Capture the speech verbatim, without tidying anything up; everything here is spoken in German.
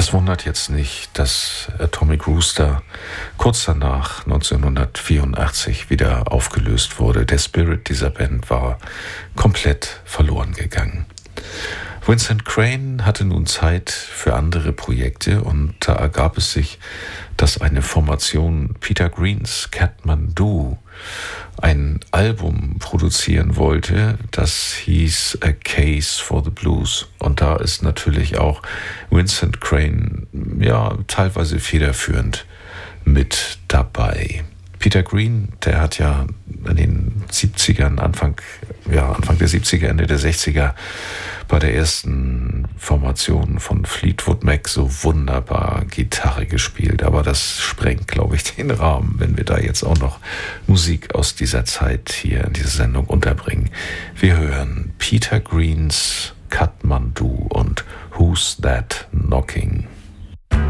Es wundert jetzt nicht, dass Atomic Rooster kurz danach neunzehnhundertvierundachtzig wieder aufgelöst wurde. Der Spirit dieser Band war komplett verloren gegangen. Vincent Crane hatte nun Zeit für andere Projekte und da ergab es sich, dass eine Formation Peter Greens Kathmandu ein Album produzieren wollte, das hieß A Case for the Blues. Und da ist natürlich auch Vincent Crane ja teilweise federführend mit dabei. Peter Green, der hat ja in den siebzigern, Anfang, ja, Anfang der siebziger, Ende der sechziger bei der ersten Formation von Fleetwood Mac so wunderbar Gitarre gespielt. Aber das sprengt, glaube ich, den Rahmen, wenn wir da jetzt auch noch Musik aus dieser Zeit hier in dieser Sendung unterbringen. Wir hören Peter Greens Kathmandu und Who's That Knocking?